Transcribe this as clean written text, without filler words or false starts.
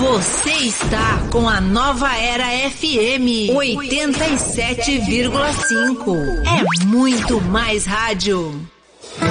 Você está com a Nova Era FM 87,5. É muito mais rádio.